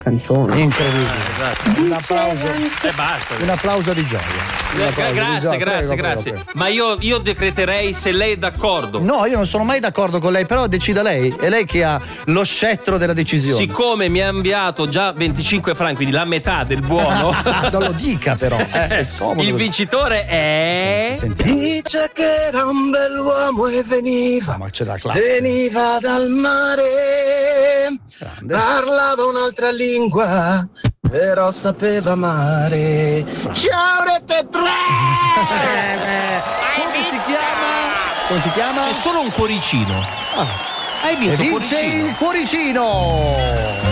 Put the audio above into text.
canzone. Incredibile. Esatto. Un applauso. E basta. Un applauso di gioia. Un applauso di gioia. Grazie. Prego. Ma io decreterei, se lei è d'accordo. No, io non sono mai d'accordo con lei, però decida lei. È lei che ha lo scettro della decisione. Siccome mi ha inviato già 25 franchi, quindi la metà del buono. Non lo dica però, è scomodo. Il vincitore è... Dice che era un bell'uomo e veniva, ma c'è la classe. Veniva dal mare, Grande. parlava un'altra lingua, però sapeva amare. Ciao Rete 3! Come si chiama? C'è solo un cuoricino. Hai vinto E vince cuoricino. il cuoricino.